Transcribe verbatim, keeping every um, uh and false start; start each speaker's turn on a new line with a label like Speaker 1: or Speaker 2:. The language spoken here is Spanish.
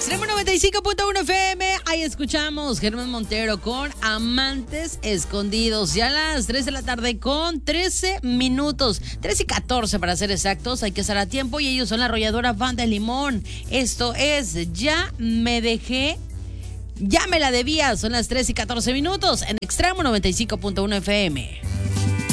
Speaker 1: Extremo noventa y cinco punto uno F M, ahí escuchamos Germán Montero con Amantes Escondidos. Ya a las tres de la tarde con trece minutos, tres y catorce para ser exactos, hay que estar a tiempo y ellos son la arrolladora Banda Limón. Esto es Ya Me Dejé, Ya Me La Debía, son las tres y catorce minutos en Extremo noventa y cinco punto uno F M.